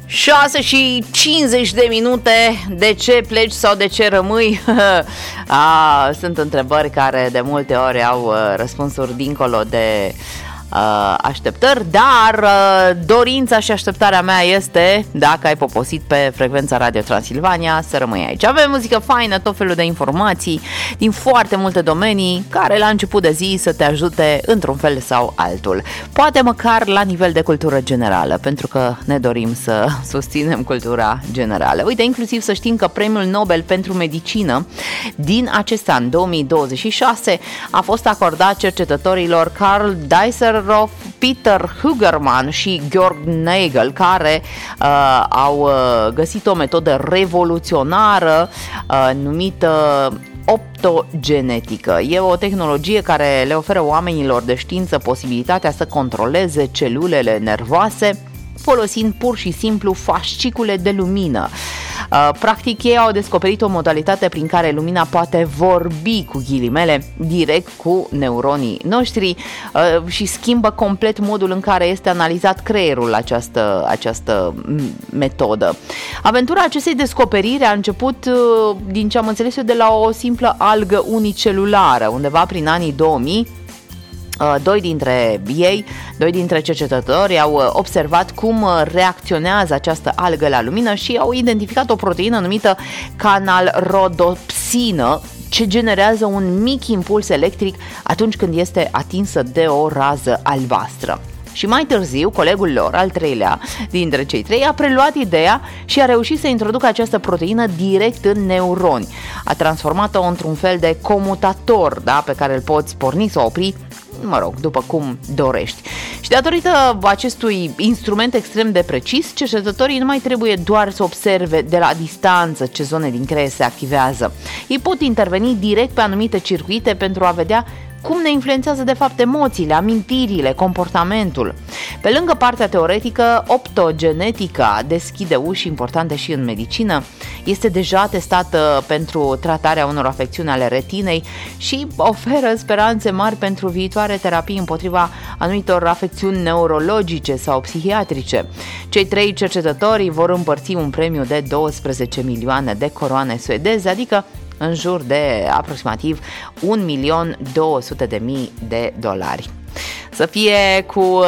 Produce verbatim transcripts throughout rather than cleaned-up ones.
șase și cincizeci de minute. De ce pleci sau de ce rămâi? A, sunt întrebări care de multe ori au răspunsuri dincolo de uh, așteptări, dar uh, dorința și așteptarea mea este, dacă ai poposit pe frecvența Radio Transilvania, să rămâi aici. Avem muzică faină, tot felul de informații din foarte multe domenii care la început de zi să te ajute într-un fel sau altul. Poate măcar la nivel de cultură generală, pentru că ne dorim să susținem cultura generală. Uite, inclusiv să știm că Premiul Nobel pentru Medicină din acest an, două mii douăzeci și șase, a fost acordat cercetătorilor Carl Deisseroff, Peter Hugerman și Georg Nagel, care uh, au uh, găsit o metodă revoluționară uh, numită optogenetică. E o tehnologie care le oferă oamenilor de știință posibilitatea să controleze celulele nervoase folosind pur și simplu fascicule de lumină. Practic, ei au descoperit o modalitate prin care lumina poate vorbi, cu ghilimele, direct cu neuronii noștri și schimbă complet modul în care este analizat creierul această, această metodă. Aventura acestei descoperiri a început, din ce am înțeles eu, de la o simplă algă unicelulară, undeva prin anii două mii. Doi dintre ei, doi dintre cercetători au observat cum reacționează această algă la lumină și au identificat o proteină numită canalrodopsină, ce generează un mic impuls electric atunci când este atinsă de o rază albastră. Și mai târziu, colegul lor, al treilea dintre cei trei, a preluat ideea și a reușit să introducă această proteină direct în neuroni. A transformat-o într-un fel de comutator, da, pe care îl poți porni sau opri, mă rog, după cum dorești. Și datorită acestui instrument extrem de precis, cercetătorii nu mai trebuie doar să observe de la distanță ce zone din creier se activează. Ei pot interveni direct pe anumite circuite pentru a vedea cum ne influențează de fapt emoțiile, amintirile, comportamentul. Pe lângă partea teoretică, optogenetica deschide uși importante și în medicină. Este deja testată pentru tratarea unor afecțiuni ale retinei și oferă speranțe mari pentru viitoare terapii împotriva anumitor afecțiuni neurologice sau psihiatrice. Cei trei cercetători vor împărți un premiu de douăsprezece milioane de coroane suedeze, adică în jur de aproximativ un milion două sute de mii de dolari. Să fie cu,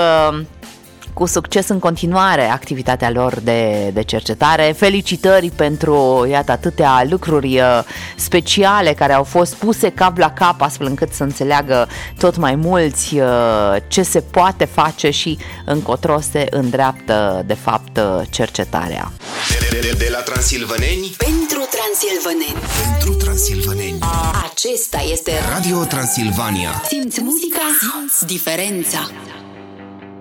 cu succes în continuare activitatea lor de, de cercetare. Felicitări pentru, iată, atâtea lucruri speciale care au fost puse cap la cap astfel încât să înțeleagă tot mai mulți ce se poate face și încotro se îndreaptă de fapt cercetarea. De, de, de la Transilvăneni pentru transilvăneni. Pentru transilvăneni. Acesta este Radio Transilvania. Simți muzica, simți diferența.